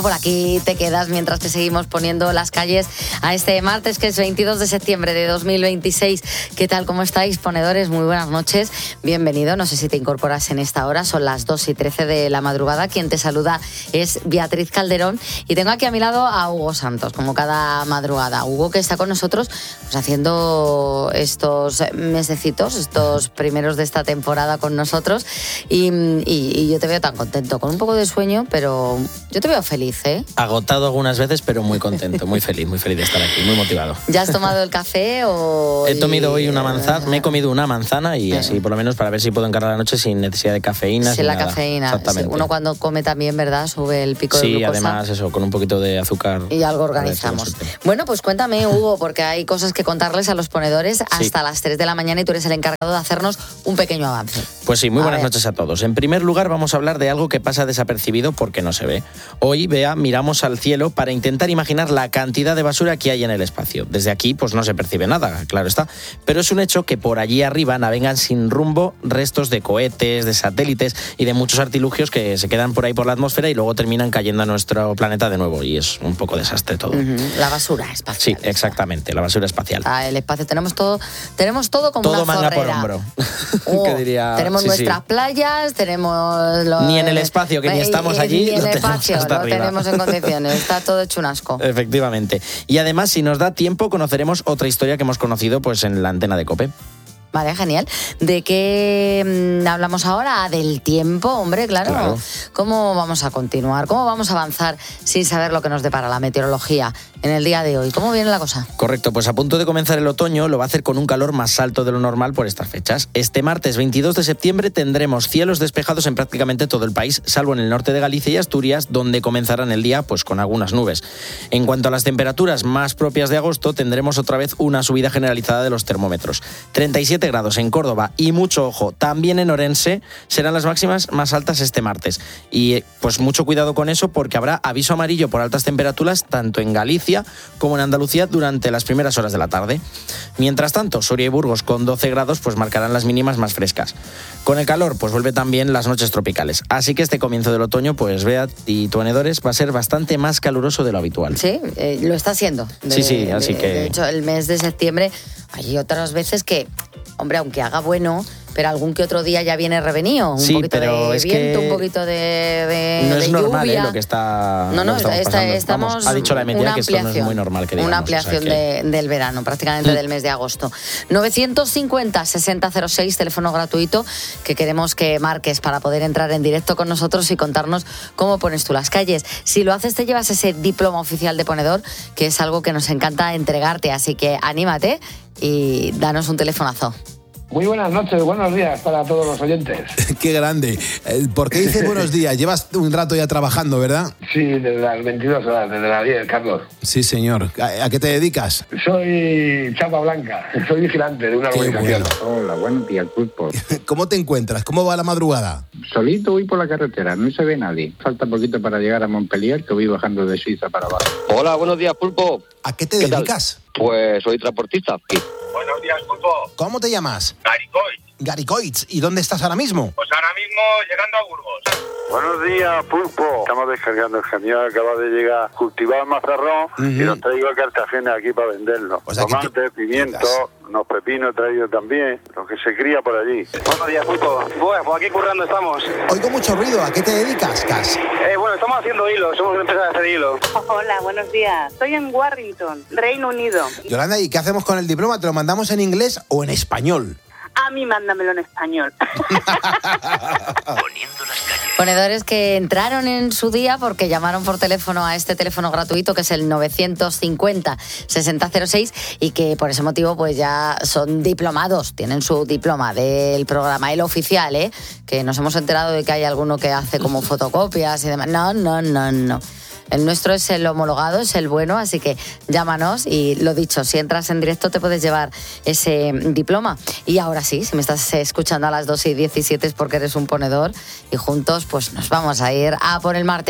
Por aquí te quedas mientras te seguimos poniendo las calles a este martes, que es 22 de septiembre de 2026. ¿Qué tal? ¿Cómo estáis, ponedores? Muy buenas noches. Bienvenido. No sé si te incorporas en esta hora. Son las 2:13 de la madrugada. Quien te saluda es Beatriz Calderón. Y tengo aquí a mi lado a Hugo Santos, como cada madrugada. Hugo, que está con nosotros pues, haciendo estos mesecitos, estos primeros de esta temporada con nosotros. Y yo te veo tan contento, con un poco de sueño, pero yo te veo feliz. Agotado algunas veces, pero muy contento, muy feliz de estar aquí, muy motivado. ¿Ya has tomado el café o...? He comido hoy una manzana, me he comido una manzana y así por lo menos para ver si puedo encarar la noche sin necesidad de cafeína. Sin la nada. Cafeína. Exactamente. Uno cuando come también, ¿verdad? Sube el pico de glucosa. Sí, además eso, con un poquito de azúcar. Y algo organizamos. Bueno, pues cuéntame, Hugo, porque hay cosas que contarles a los ponedores hasta las 3 de la mañana y tú eres el encargado de hacernos un pequeño avance. Pues sí, muy buenas noches a todos. En primer lugar, vamos a hablar de algo que pasa desapercibido porque no se ve. Hoy, Bea, miramos al cielo para intentar imaginar la cantidad de basura que hay en el espacio. Desde aquí, pues no se percibe nada, claro está. Pero es un hecho que por allí arriba navegan sin rumbo restos de cohetes, de satélites y de muchos artilugios que se quedan por ahí por la atmósfera y luego terminan cayendo a nuestro planeta de nuevo. Y es un poco desastre todo. La basura espacial. Sí, exactamente, la basura espacial. El espacio, tenemos todo como todo una manga zorrera. por hombro. ¿Qué diría? Tenemos nuestras playas, tenemos... Ni en el espacio, que ni estamos allí, ni en el espacio, hasta lo arriba. tenemos en condiciones, está todo hecho un asco. Efectivamente. Y además, si nos da tiempo, conoceremos otra historia que hemos conocido pues en la antena de COPE. Vale, genial. ¿De qué hablamos ahora? Del tiempo, hombre, claro. ¿Cómo vamos a continuar? ¿Cómo vamos a avanzar sin saber lo que nos depara la meteorología en el día de hoy? ¿Cómo viene la cosa? Correcto, pues a punto de comenzar el otoño lo va a hacer con un calor más alto de lo normal por estas fechas. Este martes 22 de septiembre tendremos cielos despejados en prácticamente todo el país, salvo en el norte de Galicia y Asturias, donde comenzarán el día pues con algunas nubes. En cuanto a las temperaturas más propias de agosto, tendremos otra vez una subida generalizada de los termómetros. 37 grados en Córdoba y mucho ojo, también en Orense serán las máximas más altas este martes. Y pues mucho cuidado con eso porque habrá aviso amarillo por altas temperaturas tanto en Galicia como en Andalucía durante las primeras horas de la tarde. Mientras tanto, Soria y Burgos con 12 grados pues marcarán las mínimas más frescas. Con el calor pues vuelve también las noches tropicales. Así que este comienzo del otoño pues Bea y ponedores va a ser bastante más caluroso de lo habitual. Sí, lo está haciendo. Sí, así que... De hecho, el mes de septiembre hay otras veces que, hombre, aunque haga bueno, pero algún que otro día ya viene revenido. Un poquito de viento, un poquito de no es de normal lluvia. Lo que está estamos vamos, ha dicho la media que esto no es muy normal que digamos, una ampliación del verano, prácticamente del mes de agosto. 950-6006, teléfono gratuito que queremos que marques para poder entrar en directo con nosotros y contarnos cómo pones tú las calles. Si lo haces te llevas ese diploma oficial de ponedor, que es algo que nos encanta entregarte, así que anímate y danos un telefonazo. Muy buenas noches, buenos días para todos los oyentes. Qué grande. ¿Por qué dices buenos días? Llevas un rato ya trabajando, ¿verdad? Sí, desde las 22 horas, desde las 10, Carlos. Sí, señor. ¿A qué te dedicas? Soy chapa blanca, soy vigilante de una organización. Bueno. Hola, buenos días, Pulpo. ¿Cómo te encuentras? ¿Cómo va la madrugada? Solito voy por la carretera, no se ve nadie. Falta poquito para llegar a Montpellier, que voy bajando de Suiza para abajo. Hola, buenos días, Pulpo. ¿A qué te dedicas? Pues soy transportista. Buenos días, Pulpo. ¿Cómo te llamas? Garicoits. ¿Y dónde estás ahora mismo? Pues ahora mismo llegando a Burgos. Buenos días, Pulpo. Estamos descargando el camión, acaba de llegar cultivado el mazarrón y nos traigo cartagenes aquí para venderlo. Pues tomate, pimiento, unos pepinos he traído también, lo que se cría por allí. Buenos días, Pulpo. Pues aquí currando estamos. Oigo mucho ruido. ¿A qué te dedicas, Cas? Bueno, estamos haciendo hilo, somos una empresa de hacer hilo. Hola, buenos días. Estoy en Warrington, Reino Unido. Yolanda, ¿y qué hacemos con el diploma? ¿Te lo mandamos en inglés o en español? A mí mándamelo en español. Ponedores que entraron en su día porque llamaron por teléfono a este teléfono gratuito que es el 950-6006 y que por ese motivo pues ya son diplomados, tienen su diploma del programa, el oficial, que nos hemos enterado de que hay alguno que hace como fotocopias y demás. No. El nuestro es el homologado, es el bueno, así que llámanos y lo dicho, si entras en directo te puedes llevar ese diploma. Y ahora sí, si me estás escuchando a las 2:17 es porque eres un ponedor y juntos pues nos vamos a ir a por el martes.